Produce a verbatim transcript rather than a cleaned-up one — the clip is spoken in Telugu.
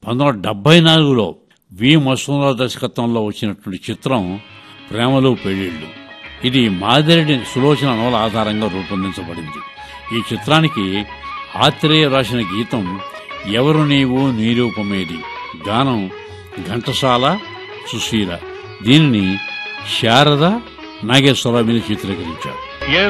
పంతొమ్మిది వందల డెబ్బై నాలుగులో వి మసూందరావు దర్శకత్వంలో వచ్చినటువంటి చిత్రం ప్రేమలు పెళ్లిళ్లు. ఇది మాదిరెడ్డి సులోచన నవల ఆధారంగా రూపొందించబడింది. ఈ చిత్రానికి ఆత్రేయ రాసిన గీతం ఎవరు నీవు నీరూపమేది, గానం ఘంటసాల సుశీల. దీనిని శారద నాగేశ్వరరావు మీద చిత్రీకరించారు.